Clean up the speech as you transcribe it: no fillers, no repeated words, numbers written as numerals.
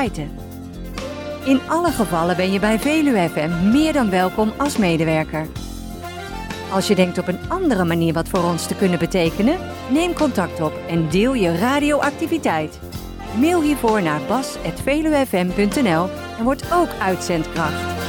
activiteiten. In alle gevallen ben je bij Veluwe FM meer dan welkom als medewerker. Als je denkt op een andere manier wat voor ons te kunnen betekenen, neem contact op en deel je radioactiviteit. Mail hiervoor naar bas@veluwefm.nl en word ook uitzendkracht.